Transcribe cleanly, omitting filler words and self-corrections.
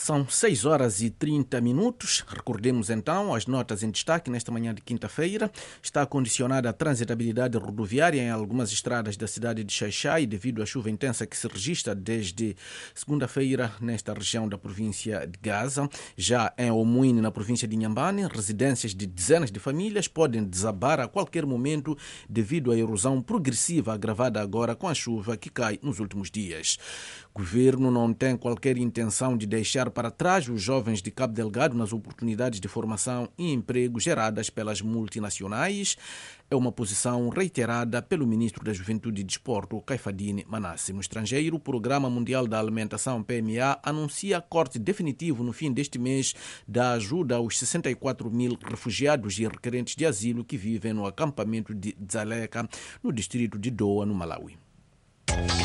São 6h30. Recordemos então as notas em destaque nesta manhã de quinta-feira. Está condicionada a transitabilidade rodoviária em algumas estradas da cidade de Xai-Xai devido à chuva intensa que se registra desde segunda-feira nesta região da província de Gaza. Já em Omuine, na província de Inhambane, residências de dezenas de famílias podem desabar a qualquer momento devido à erosão progressiva agravada agora com a chuva que cai nos últimos dias. O governo não tem qualquer intenção de deixar para trás os jovens de Cabo Delgado nas oportunidades de formação e emprego geradas pelas multinacionais. É uma posição reiterada pelo ministro da Juventude e Desporto, Caifadine Manasse. No estrangeiro, o Programa Mundial da Alimentação, PMA, anuncia corte definitivo no fim deste mês da ajuda aos 64 mil refugiados e requerentes de asilo que vivem no acampamento de Dzaleka, no distrito de Doa, no Malawi.